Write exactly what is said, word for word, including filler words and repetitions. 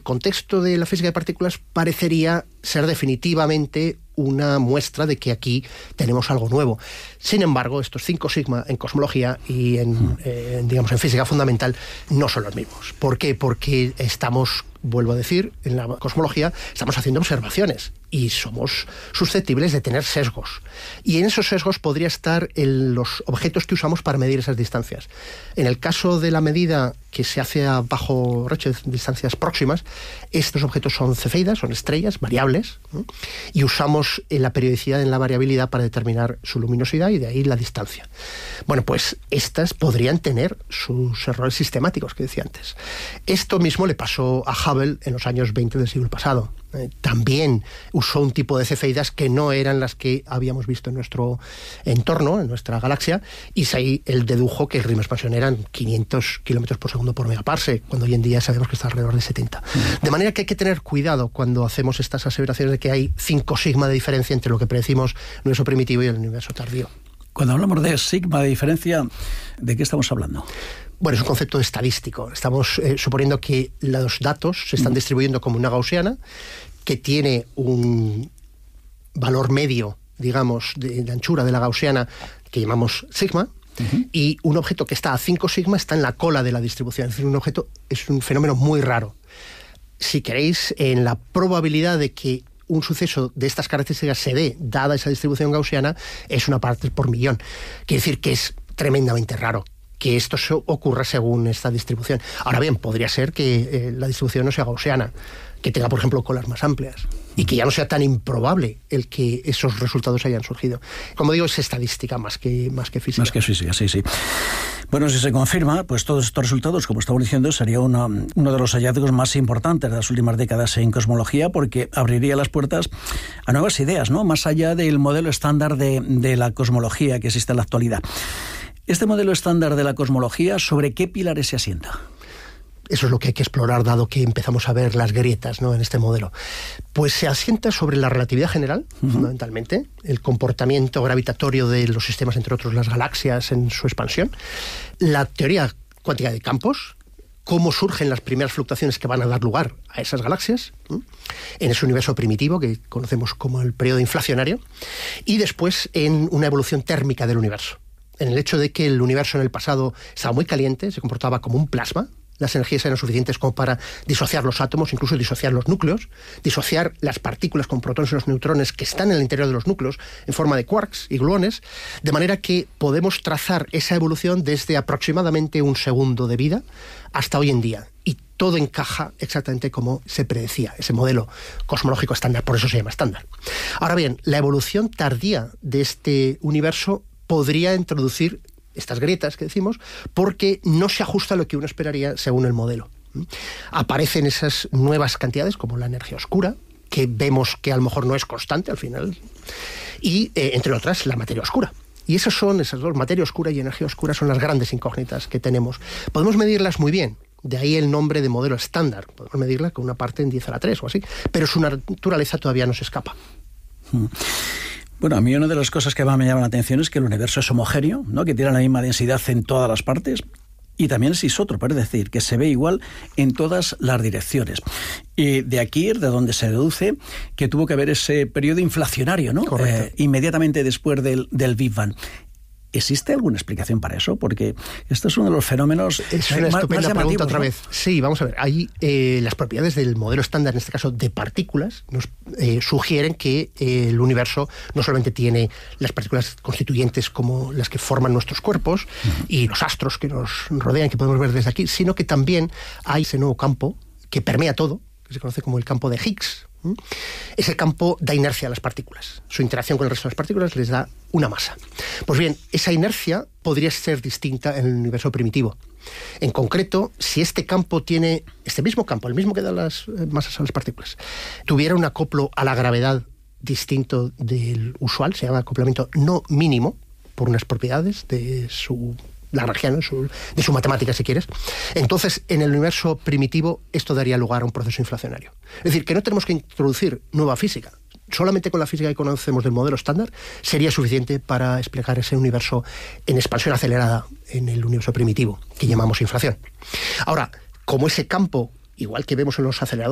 contexto de la física de partículas parecería ser definitivamente una muestra de que aquí tenemos algo nuevo. Sin embargo, estos cinco sigma en cosmología y en, eh, digamos, en física fundamental no son los mismos. ¿Por qué? Porque estamos, vuelvo a decir, en la cosmología estamos haciendo observaciones y somos susceptibles de tener sesgos. Y en esos sesgos podría estar el, los objetos que usamos para medir esas distancias. En el caso de la medida que se hace a bajo Redshift, distancias próximas, estos objetos son cefeidas, son estrellas variables, ¿no? Y usamos la periodicidad en la variabilidad para determinar su luminosidad y de ahí la distancia. Bueno, pues estas podrían tener sus errores sistemáticos que decía antes. Esto mismo le pasó a Hubble en los años veinte del siglo pasado. Eh, también usó un tipo de cefeidas que no eran las que habíamos visto en nuestro entorno, en nuestra galaxia, y ahí él dedujo que el ritmo de expansión eran quinientos kilómetros por segundo por megaparsec, cuando hoy en día sabemos que está alrededor de setenta. De manera que hay que tener cuidado cuando hacemos estas aseveraciones de que hay cinco sigma de diferencia entre lo que predecimos el universo primitivo y el universo tardío. Cuando hablamos de sigma de diferencia, ¿de qué estamos hablando? Bueno, es un concepto estadístico. Estamos eh, suponiendo que los datos se están mm. distribuyendo como una gaussiana, que tiene un valor medio, digamos, de, de anchura de la gaussiana, que llamamos sigma, uh-huh. y un objeto que está a cinco sigma está en la cola de la distribución. Es decir, un objeto es un fenómeno muy raro. Si queréis, en la probabilidad de que un suceso de estas características se dé, dada esa distribución gaussiana, es una parte por millón. Quiere decir que es tremendamente raro que esto ocurra según esta distribución. Ahora bien, podría ser que eh, la distribución no sea gaussiana, que tenga, por ejemplo, colas más amplias, y que ya no sea tan improbable el que esos resultados hayan surgido. Como digo, es estadística más que, más que física. Más que física, sí, sí. Bueno, si se confirma, pues todos estos resultados, como estamos diciendo, sería una, uno de los hallazgos más importantes de las últimas décadas en cosmología, porque abriría las puertas a nuevas ideas, ¿no? Más allá del modelo estándar de, de la cosmología que existe en la actualidad. Este modelo estándar de la cosmología, ¿sobre qué pilares se asienta? Eso es lo que hay que explorar, dado que empezamos a ver las grietas, ¿no?, en este modelo. Pues se asienta sobre la relatividad general, uh-huh. fundamentalmente, el comportamiento gravitatorio de los sistemas, entre otros las galaxias en su expansión, la teoría cuántica de campos, cómo surgen las primeras fluctuaciones que van a dar lugar a esas galaxias, ¿eh? en ese universo primitivo que conocemos como el periodo inflacionario, y después en una evolución térmica del universo, en el hecho de que el universo en el pasado estaba muy caliente, se comportaba como un plasma. Las energías eran suficientes como para disociar los átomos, incluso disociar los núcleos, disociar las partículas con protones y los neutrones que están en el interior de los núcleos en forma de quarks y gluones, de manera que podemos trazar esa evolución desde aproximadamente un segundo de vida hasta hoy en día. Y todo encaja exactamente como se predecía, ese modelo cosmológico estándar, por eso se llama estándar. Ahora bien, la evolución tardía de este universo podría introducir estas grietas que decimos, porque no se ajusta a lo que uno esperaría según el modelo. Aparecen esas nuevas cantidades, como la energía oscura, que vemos que a lo mejor no es constante al final, y, eh, entre otras, la materia oscura. Y esas son, esas dos, materia oscura y energía oscura, son las grandes incógnitas que tenemos. Podemos medirlas muy bien, de ahí el nombre de modelo estándar. Podemos medirlas con una parte en diez a la tres o así, pero su naturaleza todavía no se escapa. Hmm. Bueno, a mí una de las cosas que más me llama la atención es que el universo es homogéneo, ¿no?, que tiene la misma densidad en todas las partes, y también es isótropo, es decir, que se ve igual en todas las direcciones. Y de aquí es de donde se deduce que tuvo que haber ese periodo inflacionario, ¿no? Correcto. Eh, inmediatamente después del, del Big Bang. ¿Existe alguna explicación para eso? Porque esto es uno de los fenómenos es una más, estupenda más pregunta otra ¿no? vez. Sí, vamos a ver. Ahí eh, las propiedades del modelo estándar, en este caso de partículas, nos eh, sugieren que eh, el universo no solamente tiene las partículas constituyentes como las que forman nuestros cuerpos uh-huh. y los astros que nos rodean, que podemos ver desde aquí, sino que también hay ese nuevo campo que permea todo, que se conoce como el campo de Higgs. Ese campo da inercia a las partículas. Su interacción con el resto de las partículas les da una masa. Pues bien, esa inercia podría ser distinta en el universo primitivo. En concreto, si este campo tiene, este mismo campo, el mismo que da las masas a las partículas, tuviera un acoplo a la gravedad distinto del usual, se llama acoplamiento no mínimo, por unas propiedades de su Lagrangiano, de su matemática, si quieres, entonces en el universo primitivo esto daría lugar a un proceso inflacionario. Es decir, que no tenemos que introducir nueva física. Solamente con la física que conocemos del modelo estándar sería suficiente para explicar ese universo en expansión acelerada en el universo primitivo, que llamamos inflación. Ahora, como ese campo, igual que vemos en los aceleradores,